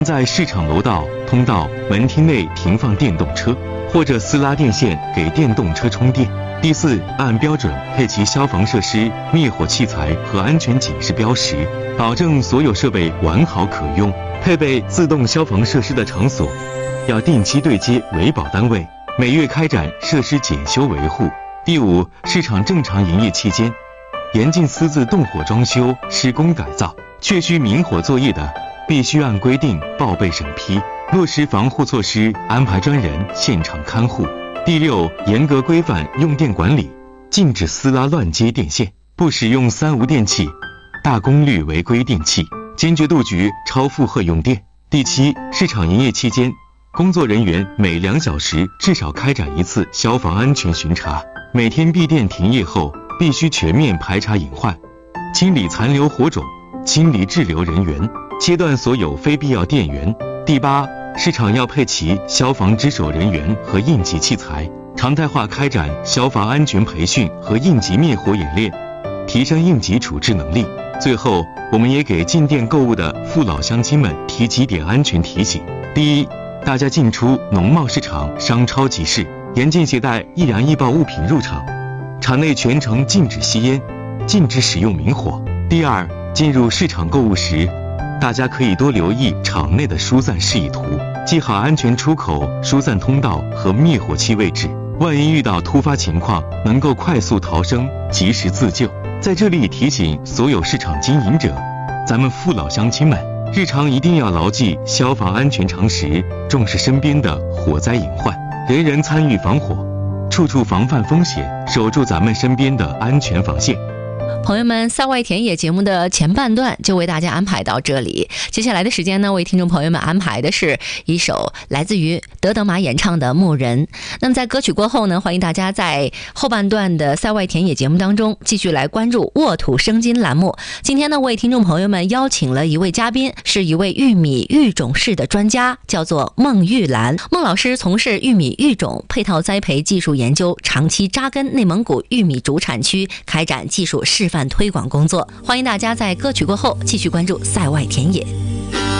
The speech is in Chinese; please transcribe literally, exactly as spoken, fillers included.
在市场楼道、通道、门厅内停放电动车，或者私拉电线给电动车充电。第四，按标准配齐消防设施、灭火器材和安全警示标识，保证所有设备完好可用。配备自动消防设施的场所，要定期对接维保单位，每月开展设施检修维护。第五，市场正常营业期间，严禁私自动火装修、施工改造，确需明火作业的，必须按规定报备审批，落实防护措施，安排专人现场看护。第六，严格规范用电管理，禁止私拉乱接电线，不使用三无电器、大功率违规电器，坚决杜绝超负荷用电。第七，市场营业期间，工作人员每两小时至少开展一次消防安全巡查，每天闭店停业后，必须全面排查隐患，清理残留火种，清理滞留人员，切断所有非必要电源。第八，市场要配齐消防值守人员和应急器材，常态化开展消防安全培训和应急灭火演练，提升应急处置能力。最后，我们也给进店购物的父老乡亲们提几点安全提醒。第一，大家进出农贸市场、商超集市，严禁携带易燃易爆物品入场，场内全程禁止吸烟，禁止使用明火。第二，进入市场购物时，大家可以多留意场内的疏散示意图，记好安全出口、疏散通道和灭火器位置，万一遇到突发情况，能够快速逃生，及时自救。在这里提醒所有市场经营者，咱们父老乡亲们，日常一定要牢记消防安全常识，重视身边的火灾隐患，人人参与防火，处处防范风险，守住咱们身边的安全防线。 朋友们，赛外田野节目的前半段就为大家安排到这里，接下来的时间呢，为听众朋友们安排的是一首来自于德德玛演唱的《牧人》。那么在歌曲过后呢，欢迎大家在后半段的赛外田野节目当中继续来关注沃土生金栏目。今天呢，为听众朋友们邀请了一位嘉宾，是一位玉米育种室的专家，叫做孟玉兰。孟老师从事玉米育种配套栽培技术研究，长期扎根内蒙古玉米主产区，开展技术示范推广工作。欢迎大家在歌曲过后继续关注赛外田野。